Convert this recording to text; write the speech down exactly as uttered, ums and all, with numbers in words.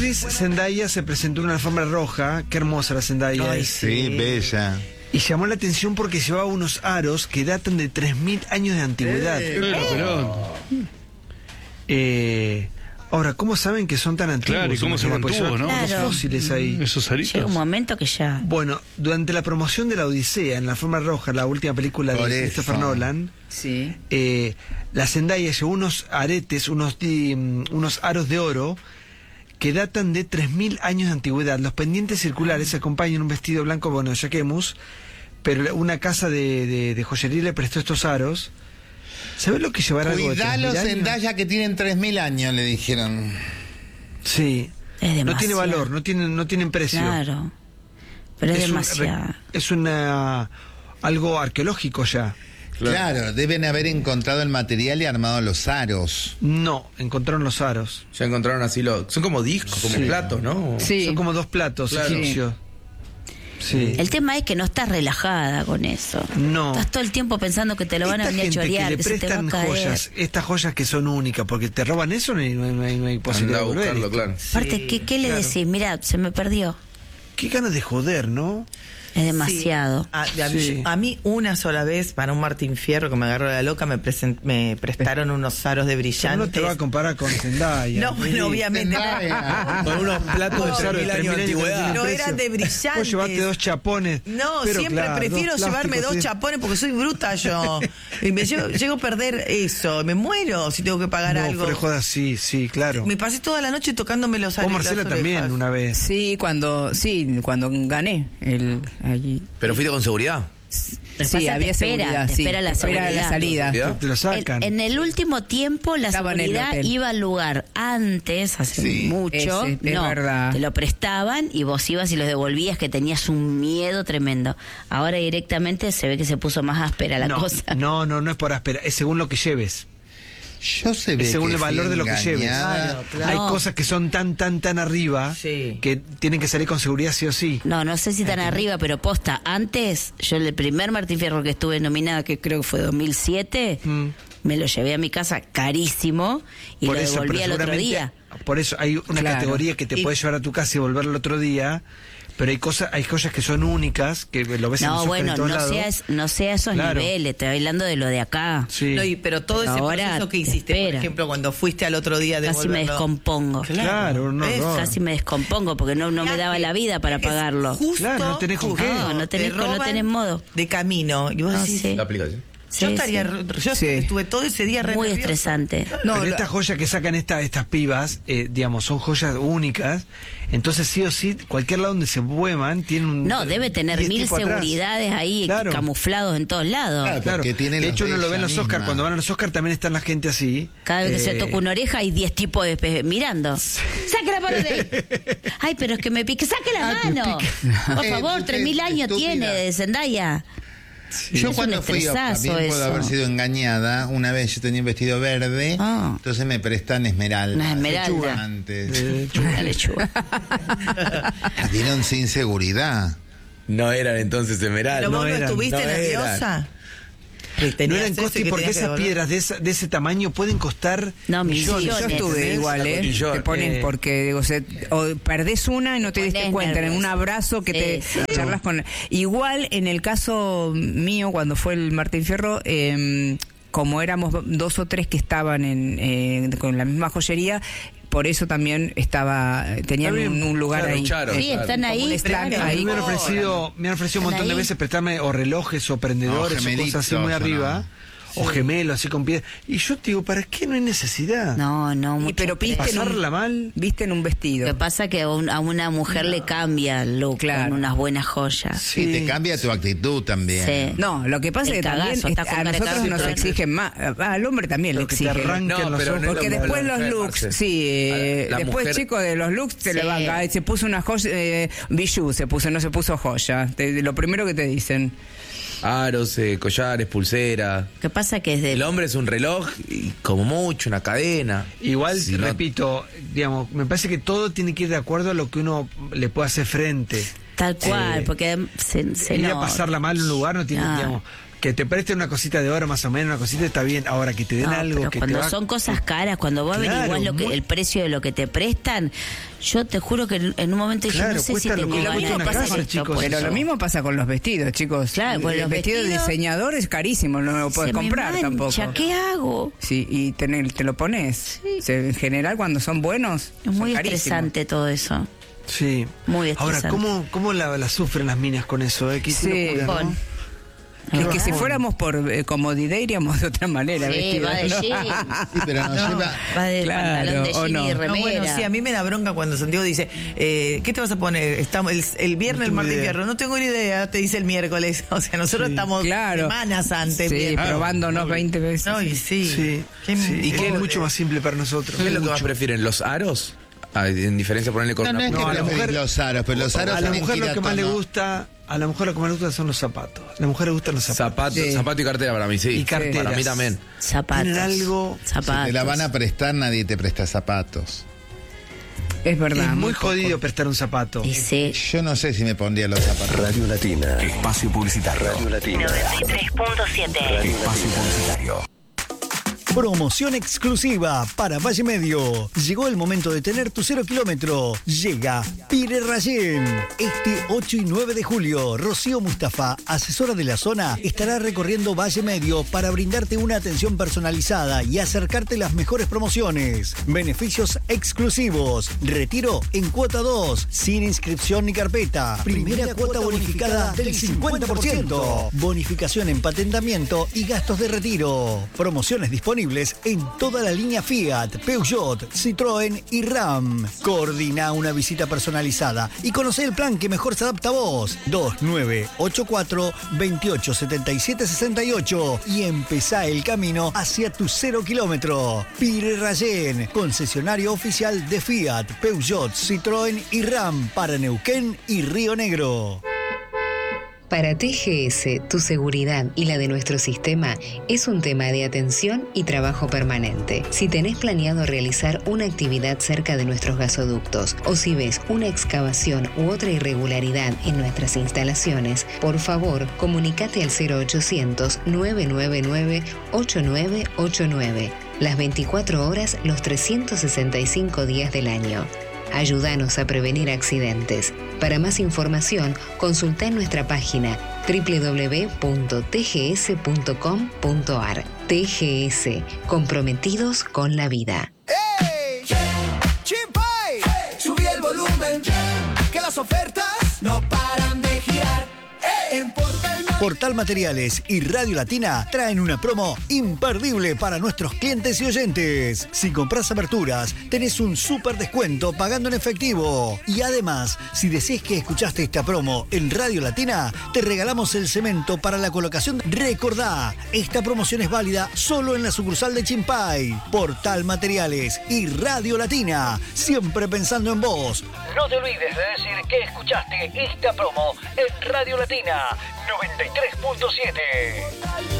Zendaya se presentó en una alfombra roja. Qué hermosa la Zendaya. Ay, sí. sí, bella. Y llamó la atención porque llevaba unos aros que datan de tres mil años de antigüedad. Eh, pero, pero. Eh, ahora, ¿cómo saben que son tan antiguos? Claro, ¿y cómo se mantuvo, no? Los Claro. fósiles ahí. Esos aritos. Llega un momento que ya... Bueno, durante la promoción de La Odisea, en la alfombra roja, la última película Por de eso. Christopher Nolan, Sí. eh, la Zendaya llevó unos aretes, unos, di- unos aros de oro que datan de tres mil años de antigüedad. Los pendientes circulares acompañan un vestido blanco, bueno, Jacquemus, pero una casa de, de, de joyería le prestó estos aros. ¿Sabes lo que llevará algo de tres mil Cuidalo, años? Zendaya, que tienen tres mil años, le dijeron. Sí. Es No tiene demasiado. valor, no tienen, no tienen precio. Claro. Pero es, un demasiado. re- es una algo arqueológico ya. Claro. claro, deben haber encontrado el material y armado los aros. No, encontraron los aros. Ya encontraron así los... Son como discos, como Sí. platos, ¿no? Sí. Son como dos platos Claro. egipcios. Sí. El tema es que no estás relajada con eso. No. Estás todo el tiempo pensando que te lo van a Esta venir a gente chorear, que que, le se te va a prestan caer. joyas, estas joyas que son únicas, porque te roban eso, no hay, no hay- no hay- no hay posibilidad Andá a de volver. buscarlo, claro. Aparte, ¿qué, qué le claro. decís? Mira, se me perdió. Qué ganas de joder, ¿no? Es demasiado. Sí. A, a- Sí. a mí una sola vez, para un Martín Fierro que me agarró la loca, me, presen- me prestaron unos aros de Pero brillantes. no te va a comparar con Zendaya. No, bueno, obviamente. Zendaya. Con unos platos de Claro, tres mil tres años mil de años antigüedad. de No precio. eran de brillantes. Vos llevaste dos chapones. No, pero siempre claro, prefiero dos llevarme plásticos, dos sí. chapones porque soy bruta yo. Y me llego, llego a perder eso. Me muero si tengo que pagar No, algo. pero jodas, sí, sí, claro. Me pasé toda la noche tocándome los Vos, aros. Marcela, las también, orejas. una vez. Sí, cuando sí, cuando gané el allí. Pero fuiste con seguridad. Lo que Sí, pasa, había te espera, seguridad, te sí. espera la Te espera seguridad. la salida. ¿Seguridad? Te lo sacan. En, en el último tiempo la Estaba en el seguridad hotel. iba al lugar antes, hace Sí, mucho, ese, es no, verdad. te lo prestaban y vos ibas y los devolvías, que tenías un miedo tremendo. Ahora directamente se ve que se puso más áspera la no, cosa. no, no, no es por áspera, es según lo que lleves. Yo sé Es según que el valor fui de lo que lleves. engañada. Claro, claro. Hay No. cosas que son tan, tan, tan arriba Sí. que tienen que salir con seguridad sí o sí. No, no sé si tan arriba, pero posta, antes, yo el primer Martín Fierro que estuve nominada, que creo que fue dos mil siete, Mm. me lo llevé a mi casa carísimo y Por lo eso, devolví pero al otro seguramente- día. Por eso hay una Claro. categoría que te Y- puedes llevar a tu casa y volver al otro día, pero hay cosas, hay joyas que son únicas, que lo ves en los No, Oscar bueno, en todos no lados. sea, es- no sea esos Claro. niveles, estoy hablando de lo de acá. Sí. No, y- pero todo Pero ese ahora proceso que te hiciste, por espera. ejemplo, cuando fuiste al otro día de Casi me descompongo. Claro, un ¿ves? horror. Casi me descompongo porque no, no me daba la vida para Es pagarlo. Justo, Claro, no tenés con justo. qué. No, no tenés- Te no roban tenés modo. De camino. Y vos No, decís, sí. La aplicación. yo Sí, estaría, sí. re- yo Sí. estuve todo ese día re Muy nerviosa. estresante. No, pero lo- estas joyas que sacan esta, estas pibas, eh, digamos, son joyas únicas. Entonces, sí o sí, cualquier lado donde se muevan, tiene un. No, debe tener diez mil tipos atrás. seguridades ahí Claro. camuflados en todos lados. Claro. Claro, Porque tiene de los hecho uno de lo ve en ella los Oscar, misma. cuando van a los Oscar también están la gente así. Cada vez que se Eh, toca una oreja hay diez tipos de pe- mirando. ¡Saque la mano de ahí! Ay, pero es que me pique. ¡Saque la Ah, te mano! Por Eh, favor, usted, tres mil años estúpida. tiene de Zendaya. Yo Es cuando un fui, estresazo también puedo eso. haber sido engañada. Una vez yo tenía un vestido verde, Ah. entonces me prestan esmeralda. Una esmeralda. Lechuga antes. eh, Una lechuga. Las dieron sin seguridad. No eran entonces esmeraldas. ¿Pero vos no no eran, estuviste no nerviosa? Que No tenías eran eso y costi que porque tenías que esas devolver. piedras de, esa- de ese tamaño pueden costar No, millones. Sí, yo millones. estuve ¿entendés? igual, ¿eh? Cotillón. Te pones Eh. porque, digo, se, o perdés una y no te Te diste pones cuenta, en un nervioso. abrazo que te Sí, sí. charlas con... Igual, en el caso mío, cuando fue el Martín Fierro, eh, como éramos dos o tres que estaban en, eh, con la misma joyería, por eso también estaba tenían Está bien, un, un lugar claro, ahí. Charo. Sí, están Como ahí. un stand claro. A mí ahí. me han ofrecido, me han ofrecido un Están montón de ahí. veces prestarme o relojes o prendedores No, o cosas así muy gemelitos, arriba. ¿o no? O gemelos, así con piedras. Y yo te digo, ¿para qué no hay necesidad? No, no, Y mucho pero estrés. viste en, Pasarla un, mal. viste en un Lo vestido. que pasa es que a un- a una mujer le cambia el look Claro. con unas buenas joyas. Sí, te cambia tu actitud también. Sí. No, lo que pasa El es que también cagazo, está con a cara de nosotros cagazo, nos pero- exigen más, ah, al hombre también le Lo que te exigen. arranquen No, los pero ojos. no es Porque lo mismo después la los mujer, looks, Marce. sí, eh, La después mujer- chicos de los looks se Sí. le van a se puso una joya, eh, bijou se puso, no se puso joya. Te- lo primero que te dicen. Aros, eh, collares, pulseras. Lo que pasa es que es de... El hombre es un reloj y como mucho una cadena. Igual, Si no- repito, digamos, me parece que todo tiene que ir de acuerdo a lo que uno le puede hacer frente. Tal cual, Eh, porque se, se Ir a nota. pasarla mal en un lugar no tiene, Ah. digamos, Que te presten una cosita de oro más o menos, una cosita está bien. Ahora que te den No, algo pero que cuando te va... son cosas caras, cuando vos Claro, averiguás lo que, muy- el precio de lo que te prestan, yo te juro que en en un momento dije, Claro, no sé si cuesta lo tengo que ganas cuesta de una hacer casa, esto, chicos. por Pero eso. lo mismo pasa con los vestidos, chicos. Claro, con el los vestido de vestidos diseñador es carísimo, no lo puedes Se me comprar mancha, tampoco. ¿qué hago? Sí, y tener, te lo pones. Sí. Se- en general, cuando son buenos, Es muy son carísimos. estresante todo eso. Sí. Muy Ahora, estresante. ¿cómo, cómo la, la sufren las minas con eso? Eh? Qué Sí. locura, ¿no? Con- Es que si bajón. fuéramos por eh, comodidad iríamos de otra manera. Sí, vestidos, va de ¿no? jean, Sí, pero nos lleva... va de Claro, pantalón de ¿o jean no? y No, remera. No, bueno, sí, a mí me da bronca cuando Santiago dice, eh, ¿qué te vas a poner? Estamos el, el viernes No el tengo Martín idea. Fierro. No tengo ni idea, te dice el miércoles. O sea, nosotros Sí. estamos Claro. semanas antes. Sí, bien. probándonos veinte veces. No, y sí. Sí. Qué- sí. ¿Y qué es es- mucho más simple para nosotros. ¿Qué es lo que más Mucho. prefieren? ¿Los aros? Ah, en diferencia ponerle con No, no una es que No, a la preferís mujer- los aros, pero los aros A la tienen mujer que ir lo a que más le tono. gusta, a la mujer lo que más le gusta son los zapatos. A la mujer le gustan los zapatos. zapato, Sí. zapato y cartera para mí, sí. Y carteras. Para mí también. Zapatos. Tienen algo- Si Zapatos. te la van a prestar, nadie te presta zapatos. Es verdad. Es muy poco. jodido prestar un zapato. Y sí. Yo no sé si me pondría los zapatos. Radio Latina. Espacio Publicitario. Radio Latina. noventa y tres punto siete. Espacio Publicitario. Promoción exclusiva para Valle Medio. Llegó el momento de tener tu cero kilómetro. Llega Pire Rayén. Este ocho y nueve de julio, Rocío Mustafa, asesora de la zona, estará recorriendo Valle Medio para brindarte una atención personalizada y acercarte las mejores promociones. Beneficios exclusivos. Retiro en cuota dos, sin inscripción ni carpeta. Primera cuota bonificada del cincuenta por ciento. Bonificación en patentamiento y gastos de retiro. Promociones disponibles en toda la línea Fiat, Peugeot, Citroën y Ram. Coordina una visita personalizada y conoce el plan que mejor se adapta a vos. dos nueve ocho cuatro, veintiocho setenta y siete sesenta y ocho y empezá el camino hacia tu cero kilómetro. Pire Rayén, concesionario oficial de Fiat, Peugeot, Citroën y Ram para Neuquén y Río Negro. Para T G S, tu seguridad y la de nuestro sistema es un tema de atención y trabajo permanente. Si tenés planeado realizar una actividad cerca de nuestros gasoductos o si ves una excavación u otra irregularidad en nuestras instalaciones, por favor, comunícate al cero ochocientos, nueve nueve nueve, ocho nueve ocho nueve. Las veinticuatro horas, los trescientos sesenta y cinco días del año. Ayúdanos a prevenir accidentes. Para más información, consulta en nuestra página doble u doble u doble u punto t g s punto com punto a r. T G S, comprometidos con la vida. ¡Hey! ¡Chimpay! Subí el volumen, que las ofertas no paran de girar. En Portal Portal Materiales y Radio Latina traen una promo imperdible para nuestros clientes y oyentes. Si compras aperturas, tenés un súper descuento pagando en efectivo. Y además, si decís que escuchaste esta promo en Radio Latina, te regalamos el cemento para la colocación. Recordá, esta promoción es válida solo en la sucursal de Chimpay. Portal Materiales y Radio Latina, siempre pensando en vos. No te olvides de decir que escuchaste esta promo en Radio Latina noventa y tres punto siete.